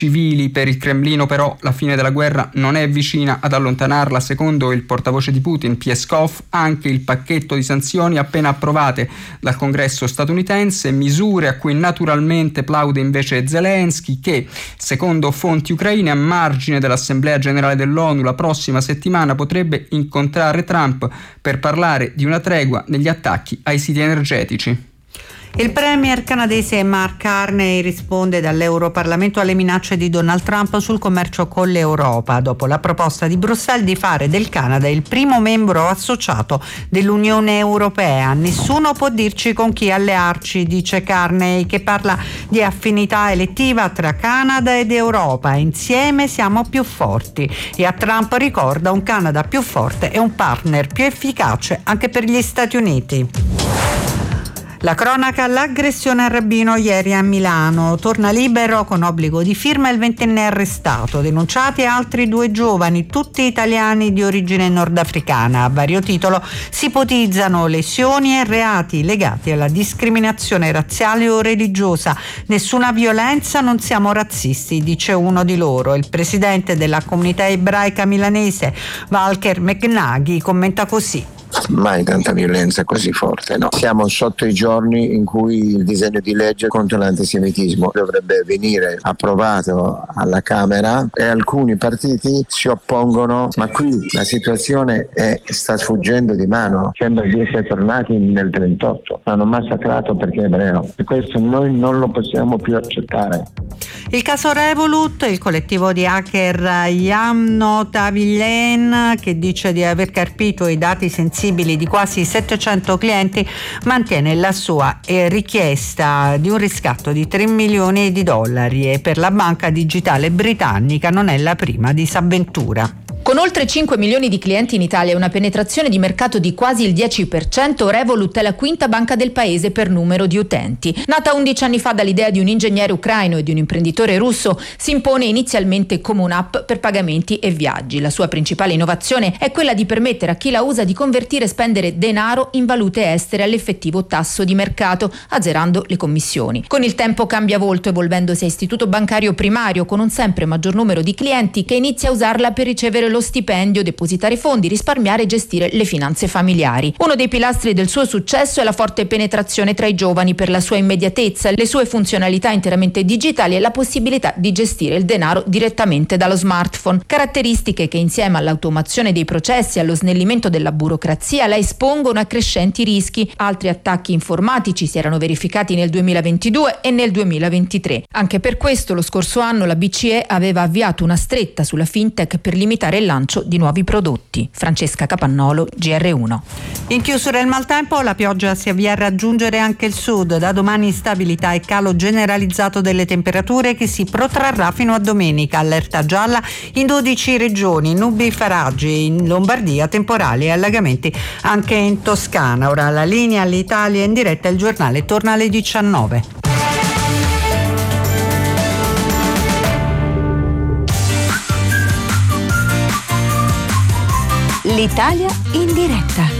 civili. Per il Cremlino però la fine della guerra non è vicina ad allontanarla. Secondo il portavoce di Putin, Peskov, anche il pacchetto di sanzioni appena approvate dal Congresso statunitense, misure a cui naturalmente plaude invece Zelensky, che secondo fonti ucraine a margine dell'Assemblea Generale dell'ONU la prossima settimana potrebbe incontrare Trump per parlare di una tregua negli attacchi ai siti energetici. Il premier canadese Mark Carney risponde dall'Europarlamento alle minacce di Donald Trump sul commercio con l'Europa, dopo la proposta di Bruxelles di fare del Canada il primo membro associato dell'Unione Europea. Nessuno può dirci con chi allearci, dice Carney, che parla di affinità elettiva tra Canada ed Europa. Insieme siamo più forti. E a Trump ricorda un Canada più forte e un partner più efficace anche per gli Stati Uniti. La cronaca, l'aggressione al rabbino ieri a Milano. Torna libero con obbligo di firma il 20enne arrestato. Denunciati altri 2 giovani, tutti italiani di origine nordafricana. A vario titolo si ipotizzano lesioni e reati legati alla discriminazione razziale o religiosa. Nessuna violenza, non siamo razzisti, dice uno di loro. Il presidente della comunità ebraica milanese, Walker McNaghy, commenta così. Mai tanta violenza così forte, no? Siamo sotto i giorni in cui il disegno di legge contro l'antisemitismo dovrebbe venire approvato alla Camera e alcuni partiti si oppongono, ma qui la situazione sta sfuggendo di mano. Sembra di essere tornati nel 38, hanno massacrato perché è ebreo e questo noi non lo possiamo più accettare. Il caso Revolut, il collettivo di hacker Yamno Tavilen, che dice di aver carpito i dati sensibili di quasi 700 clienti, mantiene la sua richiesta di un riscatto di $3 milioni e per la banca digitale britannica non è la prima disavventura. Con oltre 5 milioni di clienti in Italia e una penetrazione di mercato di quasi il 10%, Revolut è la quinta banca del paese per numero di utenti. Nata 11 anni fa dall'idea di un ingegnere ucraino e di un imprenditore russo, si impone inizialmente come un'app per pagamenti e viaggi. La sua principale innovazione è quella di permettere a chi la usa di convertire e spendere denaro in valute estere all'effettivo tasso di mercato, azzerando le commissioni. Con il tempo cambia volto, evolvendosi a istituto bancario primario, con un sempre maggior numero di clienti che inizia a usarla per ricevere lo stipendio, depositare fondi, risparmiare e gestire le finanze familiari. Uno dei pilastri del suo successo è la forte penetrazione tra i giovani per la sua immediatezza, le sue funzionalità interamente digitali e la possibilità di gestire il denaro direttamente dallo smartphone. Caratteristiche che insieme all'automazione dei processi e allo snellimento della burocrazia la espongono a crescenti rischi. Altri attacchi informatici si erano verificati nel 2022 e nel 2023. Anche per questo lo scorso anno la BCE aveva avviato una stretta sulla fintech per limitare il lancio di nuovi prodotti. Francesca Capannolo, GR1. In chiusura il maltempo, la pioggia si avvia a raggiungere anche il sud. Da domani instabilità e calo generalizzato delle temperature che si protrarrà fino a domenica. Allerta gialla in 12 regioni, nubi-faraggi in Lombardia, temporali e allagamenti anche in Toscana. Ora la linea all'Italia in diretta, il giornale torna alle 19. L'Italia in diretta.